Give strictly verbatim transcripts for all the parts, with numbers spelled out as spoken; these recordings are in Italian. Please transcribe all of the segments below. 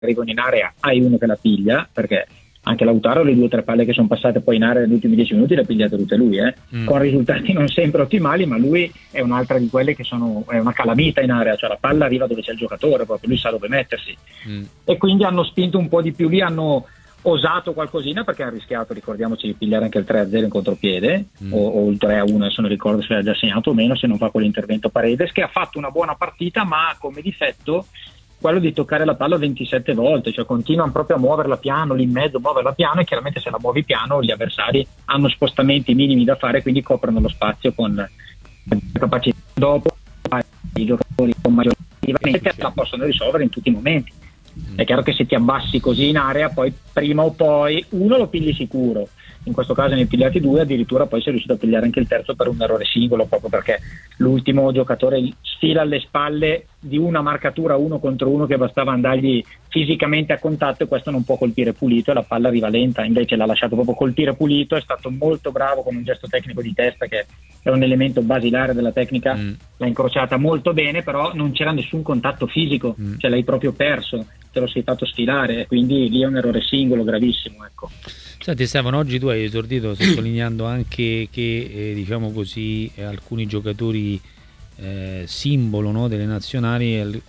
arrivano in area hai uno che la piglia, perché anche Lautaro le due o tre palle che sono passate poi in area negli ultimi dieci minuti le ha pigliate tutte lui, eh? mm. con risultati non sempre ottimali, ma lui è un'altra di quelle che sono, è una calamita in area, cioè la palla arriva dove c'è il giocatore, proprio lui sa dove mettersi, mm. e quindi hanno spinto un po' di più lì, hanno osato qualcosina perché hanno rischiato, ricordiamoci, di pigliare anche il tre a zero in contropiede mm. o, o il tre a uno, adesso non ricordo se l'ha già segnato o meno, se non fa quell'intervento Paredes, che ha fatto una buona partita ma come difetto quello di toccare la palla ventisette volte, cioè continuano proprio a muoverla piano lì in mezzo, muoverla piano, e chiaramente se la muovi piano gli avversari hanno spostamenti minimi da fare, quindi coprono lo spazio con capacità. Dopo i giocatori con maggiore la possono risolvere in tutti i momenti. È chiaro che se ti abbassi così in area, poi prima o poi uno lo pigli sicuro, in questo caso ne hai pigliati due, addirittura poi sei riuscito a pigliare anche il terzo per un errore singolo, proprio perché l'ultimo giocatore sfila alle spalle di una marcatura uno contro uno che bastava andargli fisicamente a contatto, e questo non può colpire pulito e la palla arriva lenta, invece l'ha lasciato proprio colpire pulito, è stato molto bravo con un gesto tecnico di testa che è un elemento basilare della tecnica, mm. l'ha incrociata molto bene, però non c'era nessun contatto fisico, mm. cioè l'hai proprio perso, te lo sei fatto sfilare, quindi lì è un errore singolo gravissimo, ecco. Senti Stefano, oggi tu hai esordito sottolineando anche che eh, diciamo così eh, alcuni giocatori eh, simbolo, no, delle nazionali, eh,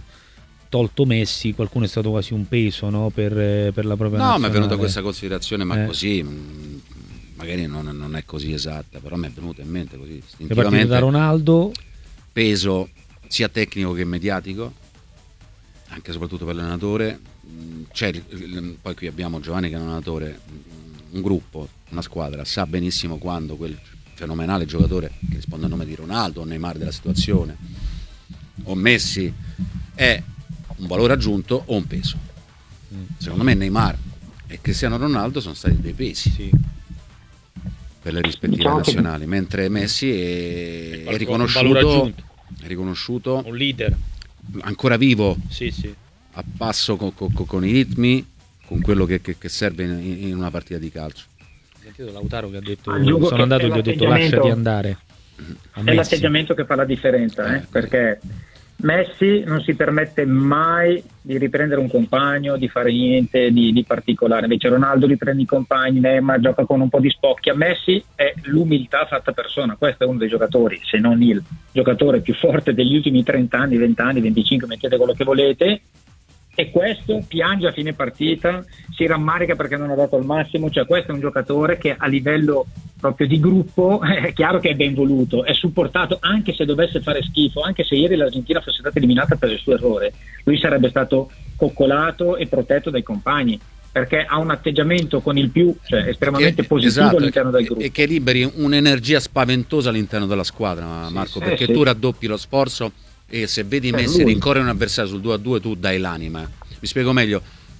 tolto Messi, qualcuno è stato quasi un peso, no, per, eh, per la propria no, nazionale. No, mi è venuta questa considerazione, ma eh. così mh, magari non, non è così esatta, però mi è venuta in mente così istintivamente. È partito da Ronaldo, peso sia tecnico che mediatico, anche e soprattutto per l'allenatore. C'è, poi qui abbiamo Giovanni che è un allenatore, un gruppo, una squadra, sa benissimo quando quel fenomenale giocatore che risponde al nome di Ronaldo o Neymar della situazione o Messi è un valore aggiunto o un peso. Secondo me Neymar e Cristiano Ronaldo sono stati dei pesi, sì, per le rispettive nazionali, mentre Messi è, è riconosciuto, è riconosciuto un leader ancora vivo, sì, sì, a passo con, con, con i ritmi, con quello che, che, che serve in, in una partita di calcio. Ho sentito Lautaro che ha detto ah, sono andato e gli ho detto lasciati andare. È l'atteggiamento che fa la differenza, eh? Perché Messi non si permette mai di riprendere un compagno, di fare niente di, di particolare, invece Ronaldo riprende i compagni, Neymar gioca con un po' di spocchia. Messi è l'umiltà fatta persona, questo è uno dei giocatori, se non il giocatore più forte degli ultimi trenta anni, venti anni, venticinque, mettete quello che volete, e questo piange a fine partita, si rammarica perché non ha dato il massimo, cioè questo è un giocatore che a livello proprio di gruppo è chiaro che è ben voluto, è supportato, anche se dovesse fare schifo, anche se ieri l'Argentina fosse stata eliminata per il suo errore, lui sarebbe stato coccolato e protetto dai compagni, perché ha un atteggiamento con il più, cioè estremamente che, positivo, esatto, all'interno del gruppo, e che liberi un'energia spaventosa all'interno della squadra, Marco, sì, perché eh, sì. tu raddoppi lo sforzo. E se vedi eh, Messi rincorrere un avversario sul due a due, tu dai l'anima. Mi spiego meglio: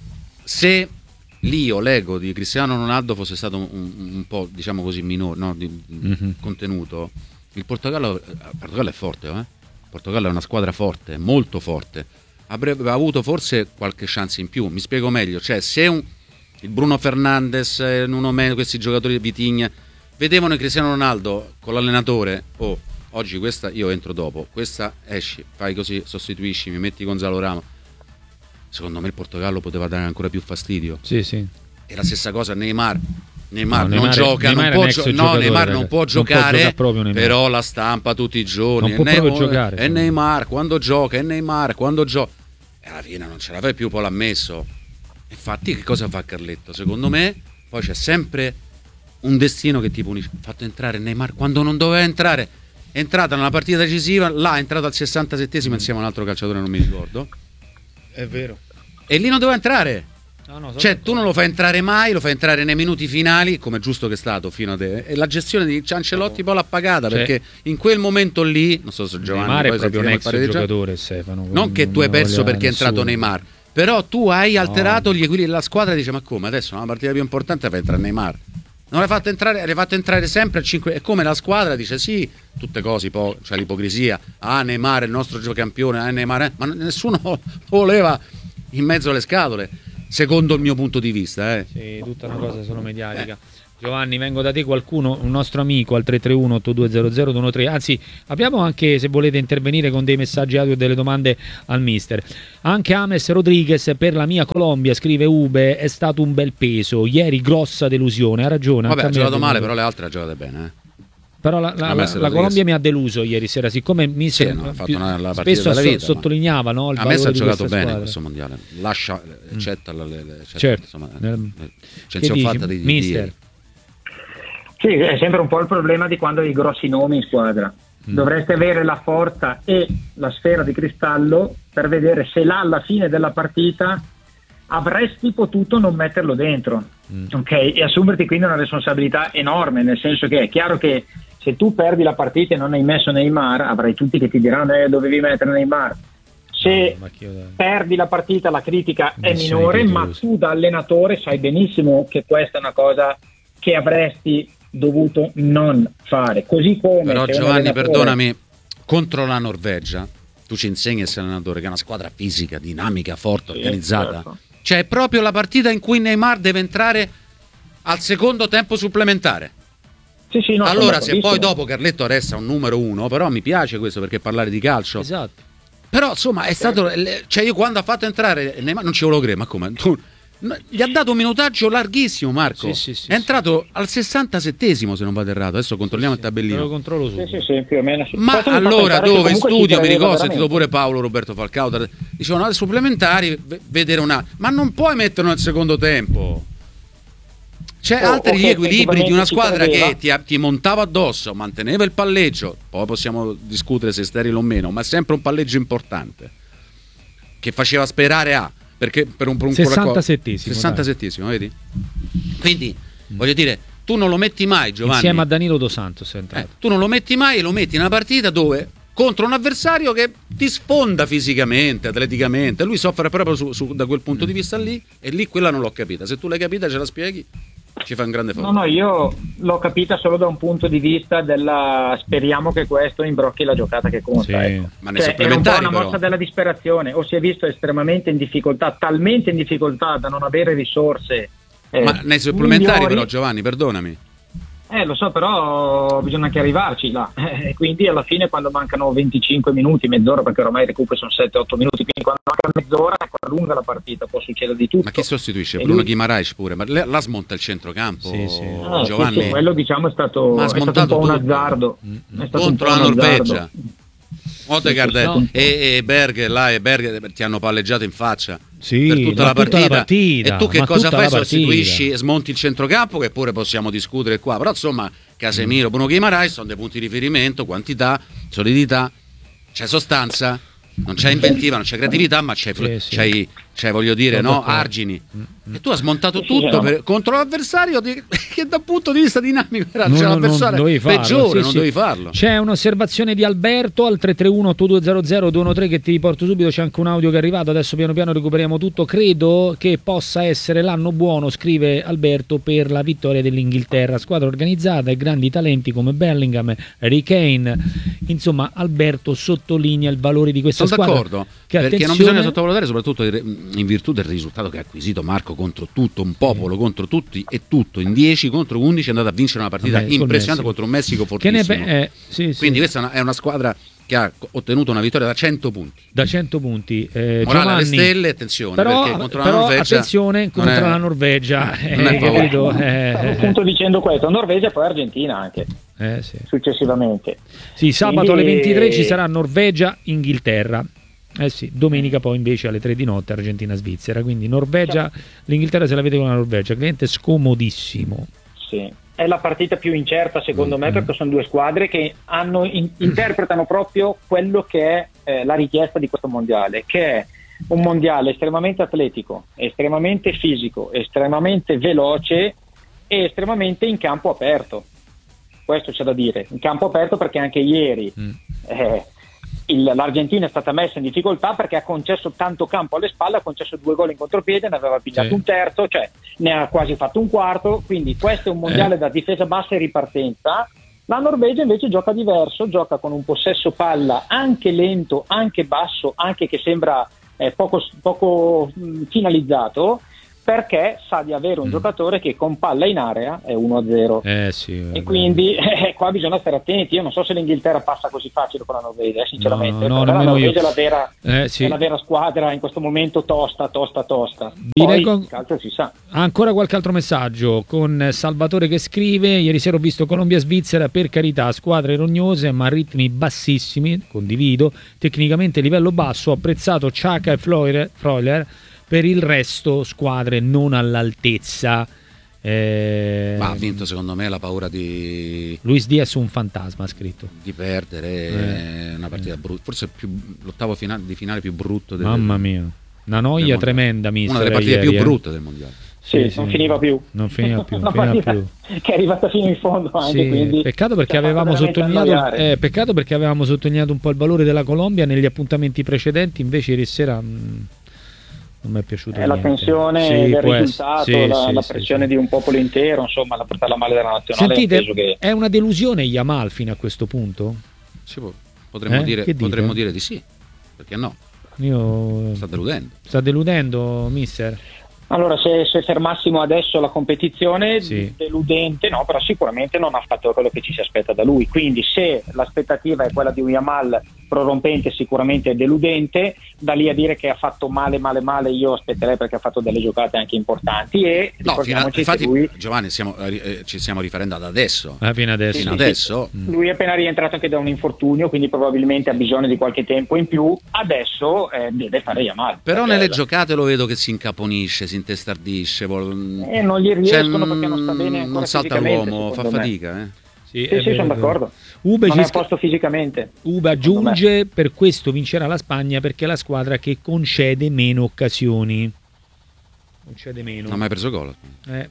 se l'io, l'ego di Cristiano Ronaldo fosse stato un, un po', diciamo così, minore, no? di, mm-hmm. contenuto, il Portogallo, il Portogallo è forte, eh? Il Portogallo è una squadra forte, molto forte, avrebbe avuto forse qualche chance in più. Mi spiego meglio, cioè se un, il Bruno Fernandes, Nuno Mendes, questi giocatori di Vitigna vedevano Cristiano Ronaldo con l'allenatore, oh, oggi questa io entro dopo, questa esci, fai così, sostituisci, mi metti Gonzalo Ramos. Secondo me il Portogallo poteva dare ancora più fastidio. Sì, sì. E la stessa cosa Neymar. Neymar, no, non Neymar, gioca, Neymar non può, gio- no, Neymar non può giocare, non può però la stampa tutti i giorni. Non può Neymar, proprio giocare. È Neymar, quando gioca, è Neymar, quando gioca. E alla fine non ce la fai più, poi l'ha messo. Infatti che cosa fa Carletto? Secondo me poi c'è sempre un destino che ti punisce. Ha fatto entrare Neymar quando non doveva entrare. È entrata nella partita decisiva, là è entrato al sessantasettesimo insieme a un altro calciatore, non mi ricordo. È vero. E lì non doveva entrare. No, no, cioè tu non lo fai entrare mai, lo fai entrare nei minuti finali, come è giusto che è stato fino a te. E la gestione di Ancelotti poi l'ha pagata, cioè, perché in quel momento lì, non so se Giovanni Neymar poi è proprio un ex già, giocatore, Stefano. Non che tu hai perso perché è entrato Neymar, però tu hai alterato no. gli equilibri della squadra e dici ma come adesso una partita più importante fai entrare Neymar? Non l'hai fatto entrare, l'hai fatto entrare sempre a cinque. È come la squadra dice sì, tutte cose, poi c'è l'ipocrisia. Ah, Neymar è il nostro giocampione, ah, Neymar è... ma nessuno lo voleva in mezzo alle scatole, secondo il mio punto di vista. Eh. Sì, tutta una cosa solo mediatica. Giovanni, vengo da te, qualcuno, un nostro amico al tre tre uno otto due zero zero due uno tre, anzi abbiamo anche, se volete intervenire con dei messaggi audio e delle domande al mister. Anche Ames Rodriguez, per la mia Colombia, scrive Ube, è stato un bel peso, ieri grossa delusione, ha ragione. Vabbè, ha giocato male, però le altre ha giocate bene, eh. Però la, la, la, la Colombia mi ha deluso ieri sera, siccome mi sì, no, ha fatto una, la spesso della vita, so, sottolineava, no, il a me si ha giocato bene squadra. in questo mondiale, lascia eccetta mm. le, le, eccetta, certo. Insomma, Nel, che fatta di, di mister? Sì, è sempre un po' il problema di quando hai i grossi nomi in squadra. Mm. Dovreste avere la forza e la sfera di cristallo per vedere se là alla fine della partita avresti potuto non metterlo dentro, mm. ok? E assumerti quindi una responsabilità enorme, nel senso che è chiaro che se tu perdi la partita e non hai messo Neymar, avrai tutti che ti diranno eh, dovevi mettere Neymar. Se no, perdi la partita la critica non è minore, ma tu da allenatore sai benissimo che questa è una cosa che avresti dovuto non fare. Così come però Giovanni, allenatore... perdonami, contro la Norvegia tu ci insegni a essere allenatore che è una squadra fisica, dinamica, forte, sì, organizzata. Certo. Cioè è proprio la partita in cui Neymar deve entrare al secondo tempo supplementare. Sì, sì, no, allora se poi dopo Carletto resta un numero uno, però mi piace questo perché parlare di calcio. Esatto. Però insomma è stato, cioè io quando ha fatto entrare Neymar non ci volevo credere, ma come? Tu, gli ha dato un minutaggio larghissimo, Marco. Sì, sì, sì, è entrato al sessantasettesimo se non vado errato. Adesso controlliamo sì, il tabellino. Lo controllo su. Sì, sì, sì, più o meno. Ma allora dove in studio mi ricordo, ho sentito pure Paolo Roberto Falcao, dicevano alle supplementari vedere una, ma non puoi metterlo nel secondo tempo. C'è oh, altri okay, equilibri di una squadra che ti, ti montava addosso, manteneva il palleggio, poi possiamo discutere se è sterile o meno, ma sempre un palleggio importante che faceva sperare a perché per un, per un sessantasettesimo sessantasettesimo vedi? Quindi mm. voglio dire, tu non lo metti mai, Giovanni, insieme a Danilo Dos Santos è entrato. Eh, tu non lo metti mai e lo metti in una partita dove contro un avversario che ti sfonda fisicamente, atleticamente, lui soffre proprio su, su, da quel punto mm. di vista lì, e lì quella non l'ho capita. Se tu l'hai capita ce la spieghi, ci fa un grande favore. No, no, io l'ho capita solo da un punto di vista della speriamo che questo imbrocchi la giocata che conta. Sì. Ecco. Ma nei cioè, supplementari è un po' una però. mossa della disperazione, o si è visto estremamente in difficoltà, talmente in difficoltà da non avere risorse. Eh, Ma nei supplementari migliori. Però Giovanni, perdonami. Eh, lo so, però bisogna anche arrivarci là. E eh, quindi alla fine quando mancano venticinque minuti, mezz'ora, perché ormai i recuperi sono sette otto minuti, quindi quando manca mezz'ora è lunga la partita, può succedere di tutto. Ma chi sostituisce? E Bruno lui... Guimaraes pure, ma la smonta il centrocampo, sì, sì. Eh, Giovanni. Sì, sì, quello diciamo è stato, è stato un po' un azzardo. È stato contro un po' la un Norvegia. Odegaard no. e, e Berg là e Berg ti hanno palleggiato in faccia. Sì, per tutta, la, tutta partita. la partita. E tu che ma cosa fai? Sostituisci partita. e smonti il centrocampo, che pure possiamo discutere qua, però insomma Casemiro, Bruno Guimaraes sono dei punti di riferimento, quantità, solidità, c'è sostanza, non c'è inventiva, non c'è creatività, ma c'è, sì, sì. c'è, c'è voglio dire, no, argini. E tu hai smontato tutto per, contro l'avversario di, che dal punto di vista dinamico era non, cioè, non, l'avversario non peggiore, sì, non sì. dovevi farlo. C'è un'osservazione di Alberto al tre tre uno otto due zero zero due uno tre che ti riporto subito, c'è anche un audio che è arrivato, adesso piano piano recuperiamo tutto. Credo che possa essere l'anno buono, scrive Alberto, per la vittoria dell'Inghilterra, squadra organizzata e grandi talenti come Bellingham, Harry Kane, insomma Alberto sottolinea il valore di questa Sono squadra. d'accordo, che, perché attenzione... non bisogna sottovalutare, soprattutto in virtù del risultato che ha acquisito Marco contro tutto un popolo, contro tutti e tutto, in dieci contro undici è andato a vincere una partita Vabbè, impressionante contro un Messico fortissimo. Che ne, eh, sì, quindi sì. questa è una squadra che ha ottenuto una vittoria da cento punti. Da cento punti. Eh, Morale Giovanni, alle stelle, attenzione, però, perché contro però la Norvegia attenzione contro è, la Norvegia. Non è eh, capito? Eh, Stavo appunto dicendo questo, Norvegia e poi Argentina anche. Eh, sì. Successivamente. Sì, sabato Quindi... alle ventitré ci sarà Norvegia-Inghilterra. Eh sì, domenica poi invece alle tre di notte Argentina-Svizzera, quindi Norvegia, l'Inghilterra se la vede con la Norvegia, cliente scomodissimo. Sì, è la partita più incerta secondo mm-hmm. me, perché sono due squadre che hanno, in, interpretano proprio quello che è eh, la richiesta di questo mondiale, che è un mondiale estremamente atletico, estremamente fisico, estremamente veloce e estremamente in campo aperto. Questo c'è da dire, in campo aperto, perché anche ieri mm. eh, Il, l'Argentina è stata messa in difficoltà perché ha concesso tanto campo alle spalle, ha concesso due gol in contropiede, ne aveva pigliato sì. un terzo, cioè ne ha quasi fatto un quarto, quindi questo è un mondiale eh. da difesa bassa e ripartenza. La Norvegia invece gioca diverso, gioca con un possesso palla anche lento, anche basso, anche che sembra eh, poco, poco mh, finalizzato, perché sa di avere un mm. giocatore che con palla in area è uno a zero. Eh sì, e quindi eh, qua bisogna stare attenti. Io non so se l'Inghilterra passa così facile con la Norvegia, sinceramente. No, no, la Norvegia è la, vera, eh, sì. è la vera squadra in questo momento, tosta, tosta, tosta. Direi Poi con... il calcio si sa. Ancora qualche altro messaggio con Salvatore che scrive: ieri sera ho visto Colombia-Svizzera, per carità, squadre rognose ma a ritmi bassissimi, condivido, tecnicamente livello basso, ho apprezzato Xhaka e Freuler. Per il resto squadre non all'altezza. Eh... Ma ha vinto secondo me la paura di Luis Diaz, un fantasma, ha scritto, di perdere eh. una partita brutta, forse più, l'ottavo finale, di finale più brutto del, mamma mia, una noia tremenda, mister, una delle partite ieri, più eh. brutte del mondiale. Sì, sì, non sì. finiva più. Non finiva più. Una non finiva partita più. Che è arrivata fino in fondo anche, sì, quindi peccato perché avevamo sottolineato eh, peccato perché avevamo sottolineato un po' il valore della Colombia negli appuntamenti precedenti, invece ieri sera mh, non mi è piaciuto è niente. La tensione sì, del risultato, sì, la, sì, la sì, pressione sì. di un popolo intero, insomma, la portarla male della nazionale. Sentite, è, che... è una delusione Yamal fino a questo punto? Sì, potremmo, eh? dire, potremmo dire di sì, perché no? Io... Sta deludendo. Sta deludendo, mister? Allora, se, se fermassimo adesso la competizione, sì. deludente no, però sicuramente non ha fatto quello che ci si aspetta da lui. Quindi se l'aspettativa è quella di un Yamal prorompente, sicuramente è deludente. Da lì a dire che ha fatto male, male, male, io aspetterei, perché ha fatto delle giocate anche importanti. E no, fino a, infatti, lui... Giovanni, siamo, eh, ci stiamo riferendo ad adesso. Ah, fino adesso. Fino sì, adesso. Sì. Lui è appena rientrato anche da un infortunio, quindi probabilmente ha bisogno di qualche tempo in più. Adesso eh, deve fare Yamal. Però nelle la... giocate lo vedo che si incaponisce, si intestardisce. Vol... E non gli riescono, cioè, perché non sta bene ancora, non salta l'uomo, fa fatica. Eh. Sì, sì, sì, sono d'accordo. Ube non ci è a posto fisicamente. Ube aggiunge: per questo vincerà la Spagna, perché è la squadra che concede meno occasioni. Concede meno. Non ha mai preso gol. Eh.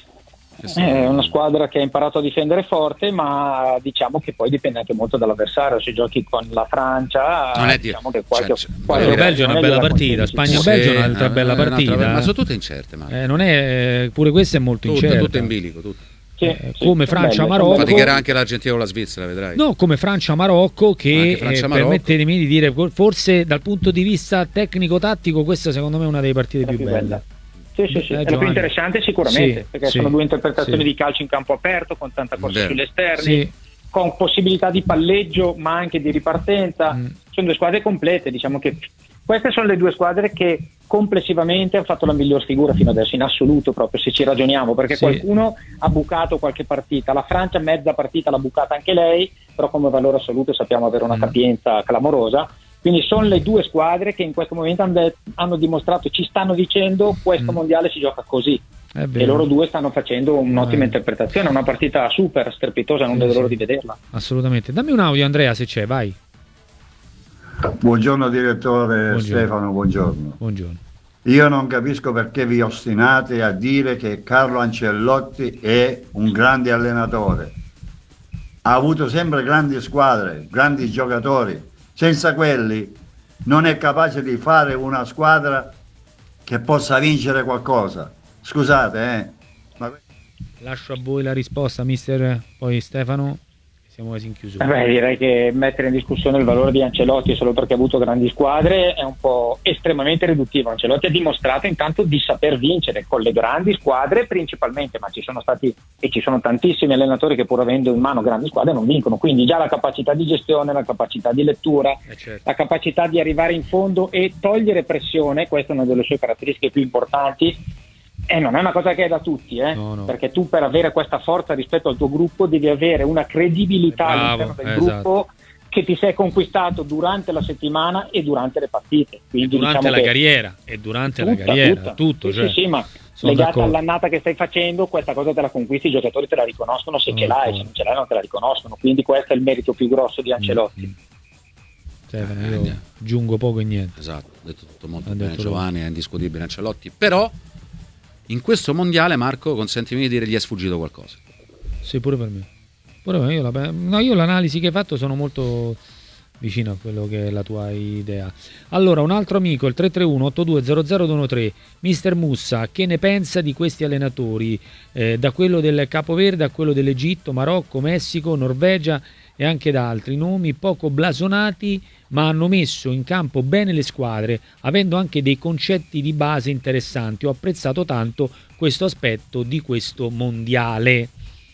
È una squadra che ha imparato a difendere forte, ma diciamo che poi dipende anche molto dall'avversario. Se giochi con la Francia, non è diciamo che qualche, cioè, qualche il Belgio è una bella partita, Spagna-Belgio è un'altra bella partita, ma sono tutte incerte. Ma, eh, non è, pure questa è molto tutte, incerta. Tutte in bilico, tutte. Sì, eh, sì, come Francia-Marocco, faticherà anche l'Argentina o la Svizzera, vedrai. No, come Francia-Marocco, che Francia, eh, permettetemi di dire, forse dal punto di vista tecnico-tattico, questa secondo me è una delle partite più, più belle. belle. Sì, sì, sì. Eh, è la più interessante sicuramente, sì, perché sì, sono due interpretazioni sì. di calcio in campo aperto, con tanta corsa sugli esterni, sì. con possibilità di palleggio, ma anche di ripartenza. Mm. Sono due squadre complete, diciamo che queste sono le due squadre che complessivamente hanno fatto la miglior figura fino adesso, in assoluto, proprio se ci ragioniamo, perché sì. qualcuno ha bucato qualche partita. La Francia mezza partita l'ha bucata anche lei, però come valore assoluto sappiamo avere una mm. capienza clamorosa. Quindi sono le due squadre che in questo momento hanno dimostrato, ci stanno dicendo, questo mm. mondiale si gioca così. E loro due stanno facendo un'ottima eh. interpretazione, una partita super strepitosa, non sì, vedo l'ora sì. di vederla. Assolutamente. Dammi un audio, Andrea, se c'è, vai. Buongiorno direttore. Buongiorno. Stefano, buongiorno. Buongiorno. Io non capisco perché vi ostinate a dire che Carlo Ancelotti è un grande allenatore. Ha avuto sempre grandi squadre, grandi giocatori. Senza quelli non è capace di fare una squadra che possa vincere qualcosa. Scusate, eh. Ma... Lascio a voi la risposta, mister, poi Stefano. Siamo quasi in chiusura. Beh, direi che mettere in discussione il valore di Ancelotti solo perché ha avuto grandi squadre è un po' estremamente riduttivo. Ancelotti ha dimostrato intanto di saper vincere con le grandi squadre principalmente, ma ci sono stati e ci sono tantissimi allenatori che pur avendo in mano grandi squadre non vincono, quindi già la capacità di gestione, la capacità di lettura, eh certo. la capacità di arrivare in fondo e togliere pressione, questa è una delle sue caratteristiche più importanti. E eh, non è una cosa che è da tutti, eh? no, no. perché tu per avere questa forza rispetto al tuo gruppo devi avere una credibilità Bravo, all'interno del eh, gruppo esatto. che ti sei conquistato durante la settimana e durante le partite. Quindi, durante diciamo la che carriera e durante tutta, la carriera, tutta. tutto. Sì, cioè, sì, sì, ma legata all'annata che stai facendo, questa cosa te la conquisti, i giocatori te la riconoscono se sono ce l'hai, se non ce l'hai non te la riconoscono. Quindi questo è il merito più grosso di Ancelotti. Mm. Stefano, io eh, aggiungo poco e niente. Esatto, ha detto tutto molto ha bene Giovanni, è indiscutibile Ancelotti, però in questo mondiale, Marco, consentimi di dire, gli è sfuggito qualcosa. Sì, pure per me. Pure per me. Io, la, no, io l'analisi che hai fatto sono molto vicino a quello che è la tua idea. Allora, un altro amico, il tre tre uno otto due zero zero due uno tre, mister Mussa, che ne pensa di questi allenatori? Eh, da quello del Capoverde a quello dell'Egitto, Marocco, Messico, Norvegia e anche da altri nomi poco blasonati, ma hanno messo in campo bene le squadre, avendo anche dei concetti di base interessanti. Ho apprezzato tanto questo aspetto di questo mondiale.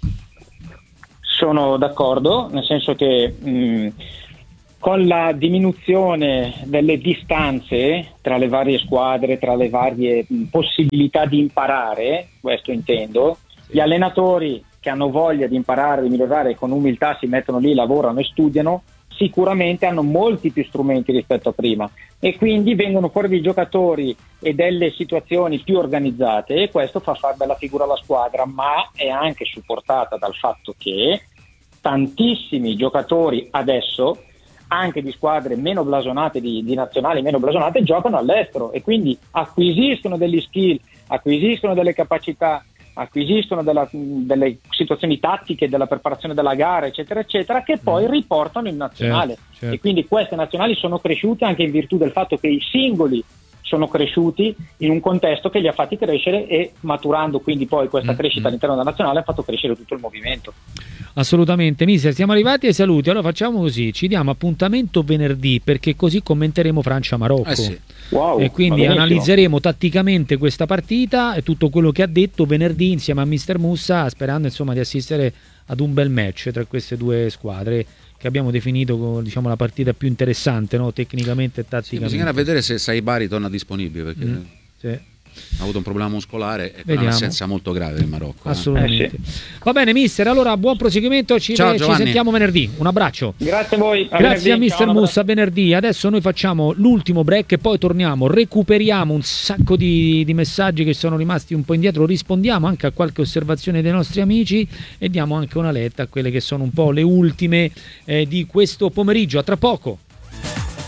Sono d'accordo, nel senso che mh, con la diminuzione delle distanze tra le varie squadre, tra le varie mh, possibilità di imparare, questo intendo, sì. Gli allenatori che hanno voglia di imparare, di migliorare, con umiltà si mettono lì, lavorano e studiano, sicuramente hanno molti più strumenti rispetto a prima, e quindi vengono fuori dei giocatori e delle situazioni più organizzate, e questo fa fare bella figura alla squadra, ma è anche supportata dal fatto che tantissimi giocatori adesso, anche di squadre meno blasonate, di, di nazionali meno blasonate, giocano all'estero e quindi acquisiscono degli skill, acquisiscono delle capacità, acquisiscono della, delle situazioni tattiche, della preparazione della gara, eccetera eccetera, che poi riportano in nazionale. Certo, certo. E quindi queste nazionali sono cresciute anche in virtù del fatto che i singoli sono cresciuti in un contesto che li ha fatti crescere, e maturando quindi poi questa crescita all'interno della nazionale ha fatto crescere tutto il movimento. Assolutamente. Mister, siamo arrivati ai saluti, allora facciamo così, ci diamo appuntamento venerdì, perché così commenteremo Francia-Marocco. Eh sì. Wow, e quindi analizzeremo tatticamente questa partita e tutto quello che ha detto venerdì insieme a Mister Mussa, sperando insomma di assistere ad un bel match tra queste due squadre che abbiamo definito, diciamo, la partita più interessante, no? Tecnicamente e tatticamente. Sì, bisognerà vedere se Saibari torna disponibile, perché mm, sì. ha avuto un problema muscolare e Vediamo. un'assenza molto grave in Marocco. Assolutamente. Eh sì. Va bene mister, allora buon proseguimento, ci, Ciao, ci sentiamo venerdì. Un abbraccio. Grazie a voi. A Grazie venerdì. a mister Ciao, Mussa, a venerdì. Adesso noi facciamo l'ultimo break e poi torniamo, recuperiamo un sacco di, di messaggi che sono rimasti un po' indietro, rispondiamo anche a qualche osservazione dei nostri amici e diamo anche una letta a quelle che sono un po' le ultime eh, di questo pomeriggio. A tra poco.